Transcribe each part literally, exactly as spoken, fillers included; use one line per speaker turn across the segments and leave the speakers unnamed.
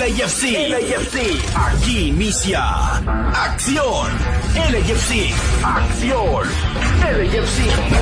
A F C. L A F C. Aquí inicia Acción L A F C. Acción L A F C.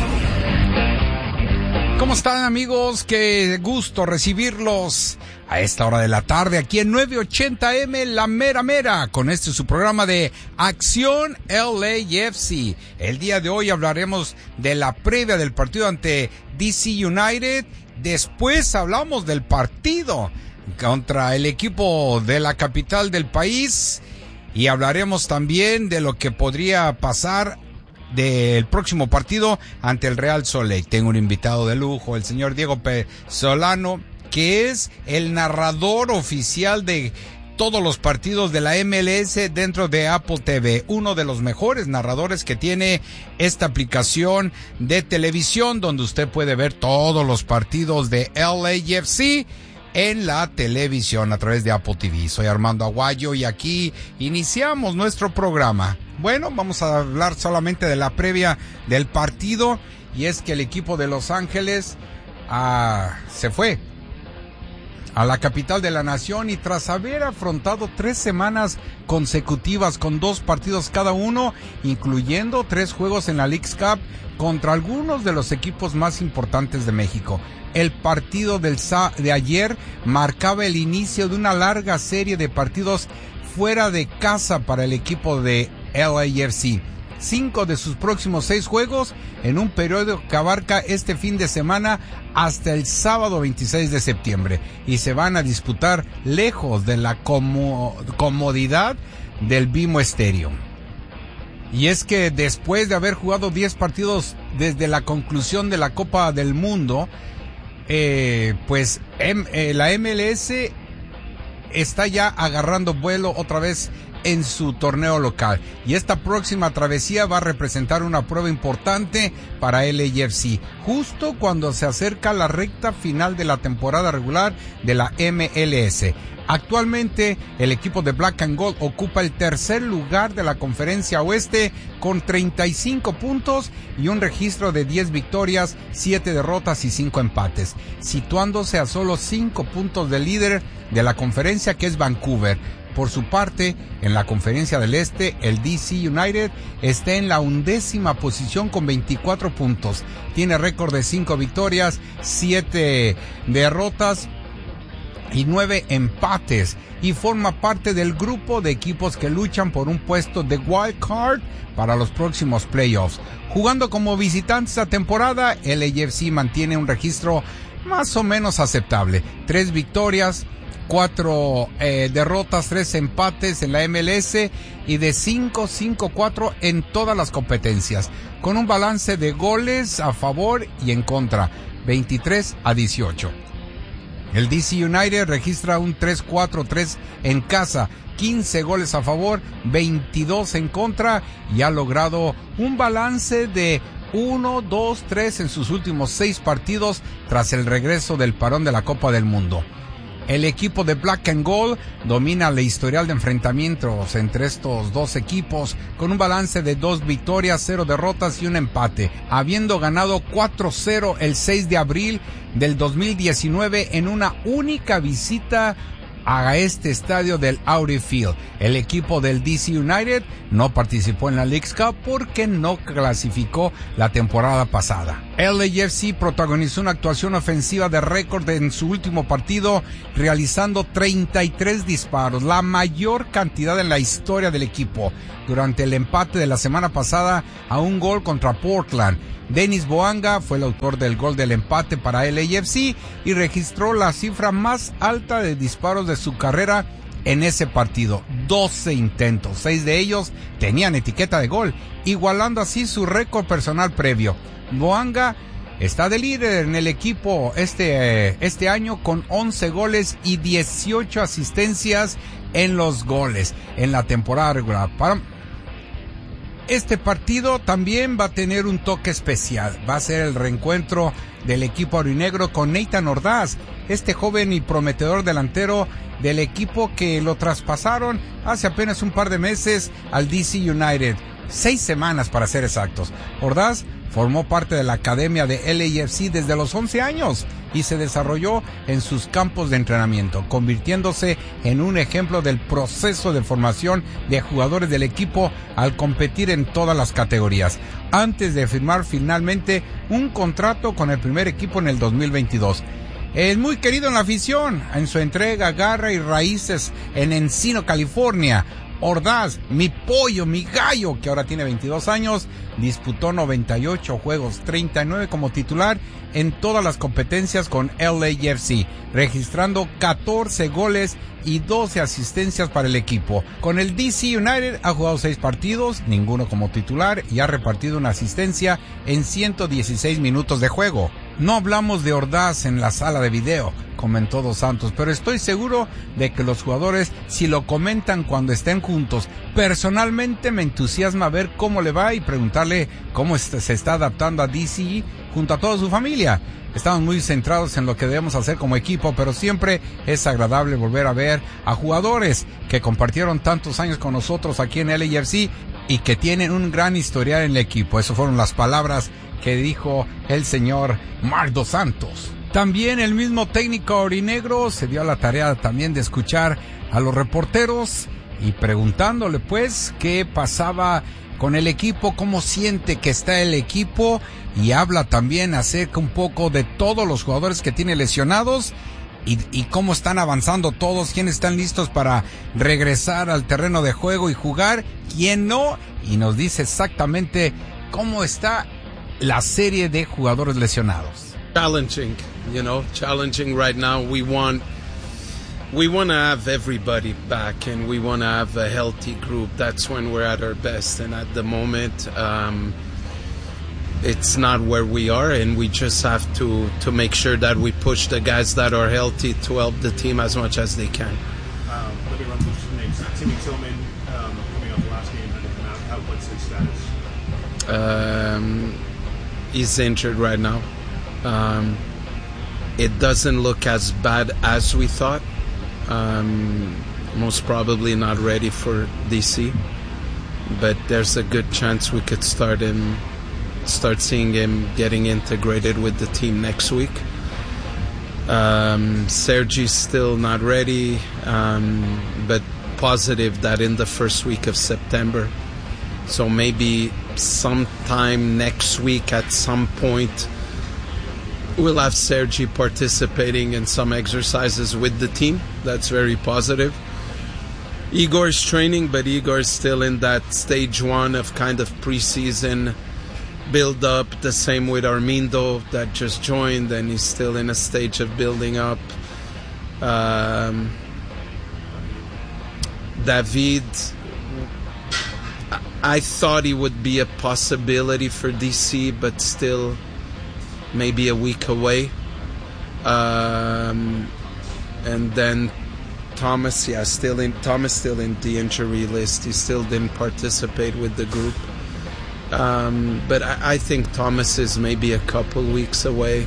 ¿Cómo están, amigos? Qué gusto recibirlos a esta hora de la tarde aquí en nueve ochenta eme La Mera Mera con este su programa de Acción L A F C. El día de hoy hablaremos de la previa del partido ante D C United. Después hablamos del partido contra el equipo de la capital del país y hablaremos también de lo que podría pasar del próximo partido ante el Real Salt Lake. Tengo un invitado de lujo, el señor Diego Pesolano, que es el narrador oficial de todos los partidos de la M L S dentro de Apple T V, uno de los mejores narradores que tiene esta aplicación de televisión donde usted puede ver todos los partidos de L A F C en la televisión a través de Apple T V. Soy Armando Aguayo y aquí iniciamos nuestro programa. Bueno, vamos a hablar solamente de la previa del partido, y es que el equipo de Los Ángeles ah, se fue a la capital de la nación y tras haber afrontado tres semanas consecutivas con dos partidos cada uno, incluyendo tres juegos en la Leagues Cup contra algunos de los equipos más importantes de México. El partido del sa- de ayer marcaba el inicio de una larga serie de partidos fuera de casa para el equipo de L A F C. Cinco de sus próximos seis juegos en un periodo que abarca este fin de semana hasta el sábado veintiséis de septiembre y se van a disputar lejos de la como- comodidad del BMO Stadium. Y es que después de haber jugado diez partidos desde la conclusión de la Copa del Mundo, eh, pues M- eh, la M L S está ya agarrando vuelo otra vez en su torneo local, y esta próxima travesía va a representar una prueba importante para L A F C, justo cuando se acerca la recta final de la temporada regular de la M L S. Actualmente el equipo de Black and Gold ocupa el tercer lugar de la conferencia oeste con treinta y cinco puntos y un registro de diez victorias, siete derrotas y cinco empates, situándose a solo cinco puntos del líder de la conferencia, que es Vancouver. Por su parte, en la conferencia del este, el D C United está en la undécima posición con veinticuatro puntos. Tiene récord de cinco victorias, siete derrotas y nueve empates, y forma parte del grupo de equipos que luchan por un puesto de wild card para los próximos playoffs. Jugando como visitante esta temporada, L A F C mantiene un registro más o menos aceptable. Tres victorias, cuatro eh, derrotas, tres empates en la M L S y de cinco cinco cuatro en todas las competencias, con un balance de goles a favor y en contra, veintitrés a dieciocho. El D C United registra un tres cuatro tres en casa, quince goles a favor, veintidós en contra, y ha logrado un balance de uno dos tres en sus últimos seis partidos tras el regreso del parón de la Copa del Mundo. El equipo de Black and Gold domina la historial de enfrentamientos entre estos dos equipos con un balance de dos victorias, cero derrotas y un empate, habiendo ganado cuatro cero el seis de abril del dos mil diecinueve en una única visita a este estadio del Audi Field. El equipo del D C United no participó en la Leagues Cup porque no clasificó la temporada pasada. L A F C protagonizó una actuación ofensiva de récord en su último partido, realizando treinta y tres disparos, la mayor cantidad en la historia del equipo, durante el empate de la semana pasada a un gol contra Portland. Denis Boanga fue el autor del gol del empate para L A F C y registró la cifra más alta de disparos de su carrera en ese partido, doce intentos, seis de ellos tenían etiqueta de gol, igualando así su récord personal previo. Boanga está de líder en el equipo este, este año con once goles y dieciocho asistencias en los goles en la temporada regular. Para Este partido también va a tener un toque especial. Va a ser el reencuentro del equipo aurinegro con Nathan Ordaz, este joven y prometedor delantero del equipo que lo traspasaron hace apenas un par de meses al D C United. Seis semanas para ser exactos. Ordaz formó parte de la academia de L A F C desde los once años y se desarrolló en sus campos de entrenamiento, convirtiéndose en un ejemplo del proceso de formación de jugadores del equipo al competir en todas las categorías, antes de firmar finalmente un contrato con el primer equipo en el dos mil veintidós. Es muy querido en la afición, en su entrega, garra y raíces en Encino, California. Ordaz, mi pollo, mi gallo, que ahora tiene veintidós años, disputó noventa y ocho juegos, treinta y nueve como titular en todas las competencias con L A F C, registrando catorce goles y doce asistencias para el equipo. Con el D C United ha jugado seis partidos, ninguno como titular, y ha repartido una asistencia en ciento dieciséis minutos de juego. No hablamos de Ordaz en la sala de video, comentó Dos Santos, pero estoy seguro de que los jugadores si lo comentan cuando estén juntos. Personalmente me entusiasma ver cómo le va y preguntarle cómo se está adaptando a D C junto a toda su familia. Estamos muy centrados en lo que debemos hacer como equipo, pero siempre es agradable volver a ver a jugadores que compartieron tantos años con nosotros aquí en L A F C y que tienen un gran historial en el equipo. Esas fueron las palabras que dijo el señor Marc Dos Santos. También el mismo técnico aurinegro se dio a la tarea también de escuchar a los reporteros y preguntándole pues qué pasaba con el equipo, cómo siente que está el equipo, y habla también acerca un poco de todos los jugadores que tiene lesionados y, y cómo están avanzando todos, quiénes están listos para regresar al terreno de juego y jugar, quién no, y nos dice exactamente cómo está la serie de jugadores lesionados.
Challenging, you know, challenging right now. We want, we want to have everybody back, and we want to have a healthy group. That's when we're at our best. And at the moment, um, it's not where we are, and we just have to to make sure that we push the guys that are healthy to help the team as much as they can.
Um, let me run through some names. Timmy Tillman, um, coming off the last game, how, what's his status?
Um, he's injured right now. Um, it doesn't look as bad as we thought. Um, most probably not ready for D C, but there's a good chance we could start him, start seeing him getting integrated with the team next week. Um, Sergi's still not ready, um, but positive that in the first week of September. So maybe sometime next week at some point we'll have Sergi participating in some exercises with the team. That's very positive. Igor's training, but Igor's still in that stage one of kind of preseason build up. The same with Armindo that just joined, and he's still in a stage of building up. Um, David, I thought he would be a possibility for D C, but still maybe a week away. Um, and then Thomas, yeah, still in Thomas still in the injury list. He still didn't participate with the group. Um, but I, I think Thomas is maybe a couple weeks away.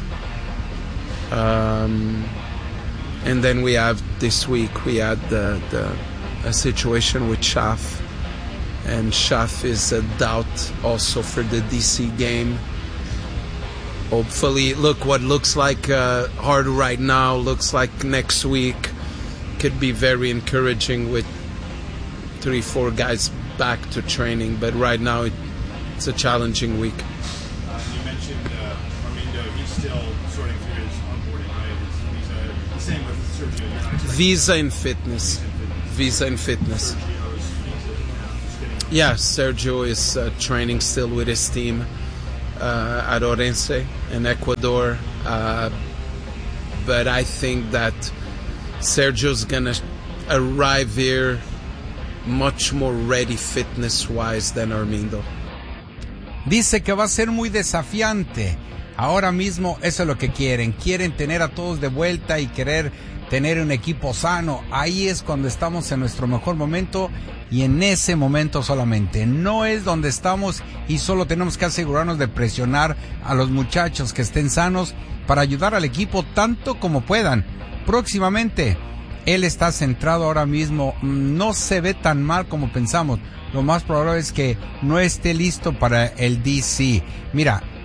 Um, and then we have this week we had the, the a situation with Schaff, and Schaff is a doubt also for the D C game. Hopefully, look, what looks like uh, hard right now looks like next week could be very encouraging with three, four guys back to training. But right now, it, it's a challenging week.
Uh, you mentioned uh, Armindo. He's still sorting through his onboarding, right? He's, he's uh, the same with Sergio.
Visa and fitness. Visa and fitness.
Sergio's visa.
Yeah, Sergio is uh, training still with his team. Uh, at Orense in Ecuador, uh, but I think that Sergio's gonna arrive here much more ready fitness-wise than Armindo.
Dice que va a ser muy desafiante. Ahora mismo eso es lo que quieren. Quieren tener a todos de vuelta y querer tener un equipo sano. Ahí es cuando estamos en nuestro mejor momento, y en ese momento solamente. No es donde estamos y solo tenemos que asegurarnos de presionar a los muchachos que estén sanos para ayudar al equipo tanto como puedan. Próximamente, él está centrado ahora mismo. No se ve tan mal como pensamos. Lo más probable es que no esté listo para el D C. Mira,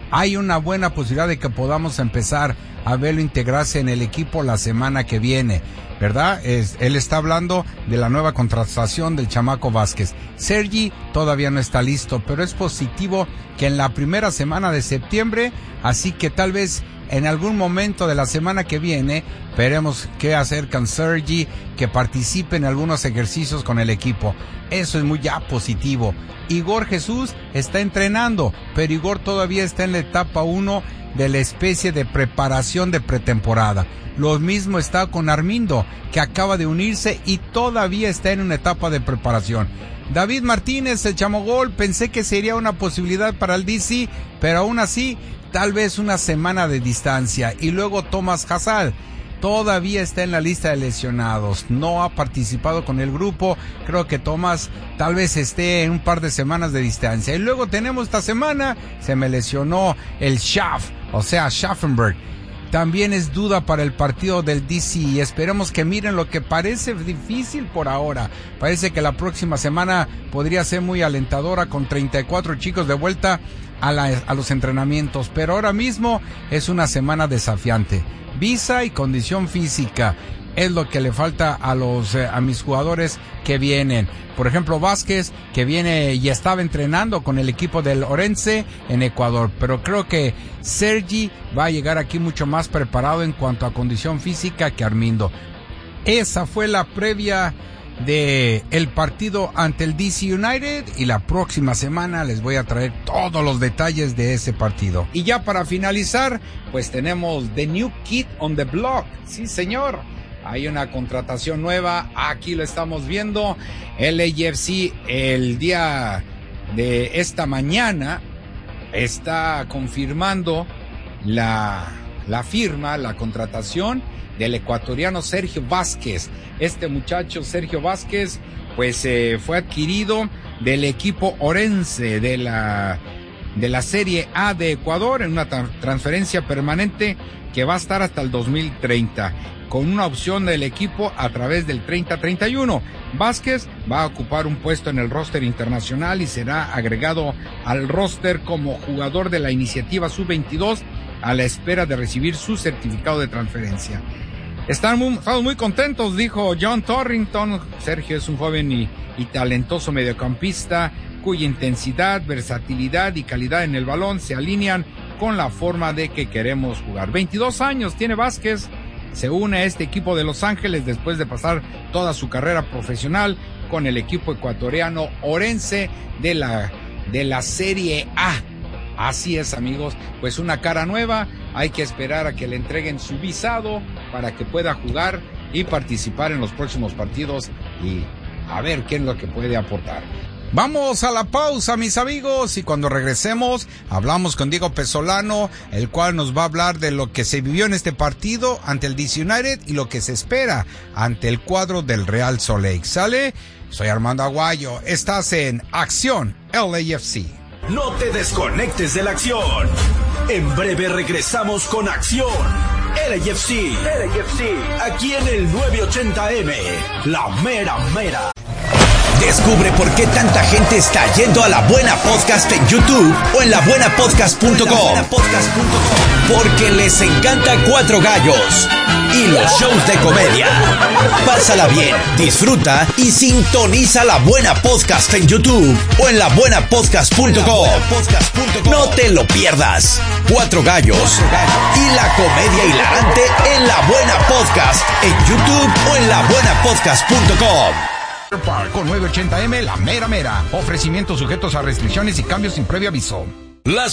hay una buena posibilidad de que podamos empezar a verlo integrarse en el equipo la semana que viene, ¿verdad? Es, él está hablando de la nueva contratación del chamaco Vázquez. Sergi todavía no está listo, pero es positivo que en la primera semana de septiembre, así que tal vez en algún momento de la semana que viene veremos qué hacer con Sergi, que participe en algunos ejercicios con el equipo. Eso es muy ya positivo. Igor Jesús está entrenando, pero Igor todavía está en la etapa uno de la especie de preparación de pretemporada. Lo mismo está con Armindo, que acaba de unirse y todavía está en una etapa de preparación. David Martínez, el chamogol, pensé que sería una posibilidad para el D C, pero aún así, tal vez una semana de distancia. Y luego Tomás Hazal, todavía está en la lista de lesionados, no ha participado con el grupo. Creo que Tomás tal vez esté en un par de semanas de distancia. Y luego tenemos esta semana, se me lesionó el Schaff, o sea, Schaffenberg. También es duda para el partido del D C y esperemos que miren lo que parece difícil por ahora. Parece que la próxima semana podría ser muy alentadora con treinta y cuatro chicos de vuelta a, la, a los entrenamientos, pero ahora mismo es una semana desafiante. Visa y condición física es lo que le falta a los eh, a mis jugadores que vienen. Por ejemplo, Vázquez, que viene y estaba entrenando con el equipo del Orense en Ecuador, pero creo que Sergi va a llegar aquí mucho más preparado en cuanto a condición física que Armindo. Esa fue la previa de el partido ante el D C United y la próxima semana les voy a traer todos los detalles de ese partido. Y ya para finalizar, pues tenemos The New Kid on the Block. Sí, señor. Hay una contratación nueva, aquí lo estamos viendo. L A F C el día de esta mañana está confirmando la, la firma, la contratación del ecuatoriano Sergio Vázquez. Este muchacho Sergio Vázquez pues eh, fue adquirido del equipo Orense de la, de la Serie A de Ecuador en una tra- transferencia permanente que va a estar hasta el dos mil treinta, con una opción del equipo a través del treinta treinta y uno. Vázquez va a ocupar un puesto en el roster internacional y será agregado al roster como jugador de la iniciativa sub veintidós a la espera de recibir su certificado de transferencia. Están muy, estamos muy contentos, dijo John Torrington. Sergio es un joven y, y talentoso mediocampista cuya intensidad, versatilidad y calidad en el balón se alinean con la forma de que queremos jugar. veintidós años tiene Vázquez. Se une a este equipo de Los Ángeles después de pasar toda su carrera profesional con el equipo ecuatoriano Orense de la, de la Serie A. Así es, amigos, pues una cara nueva. Hay que esperar a que le entreguen su visado para que pueda jugar y participar en los próximos partidos y a ver qué es lo que puede aportar. Vamos a la pausa, mis amigos, y cuando regresemos hablamos con Diego Pesolano, el cual nos va a hablar de lo que se vivió en este partido ante el D C United y lo que se espera ante el cuadro del Real Salt Lake. ¿Sale? Soy Armando Aguayo, estás en Acción L A F C.
No te desconectes de la acción. En breve regresamos con Acción L A F C. L A F C. Aquí en el novecientos ochenta eme, la mera mera. Descubre por qué tanta gente está yendo a La Buena Podcast en YouTube o en la buena podcast punto com. Porque les encanta Cuatro Gallos y los shows de comedia. Pásala bien, disfruta y sintoniza La Buena Podcast en YouTube o en la buena podcast punto com. No te lo pierdas. Cuatro Gallos y la comedia hilarante en La Buena Podcast en YouTube o en la buena podcast punto com.
Con novecientos ochenta eme, la mera mera. Ofrecimientos sujetos a restricciones y cambios sin previo aviso.
Las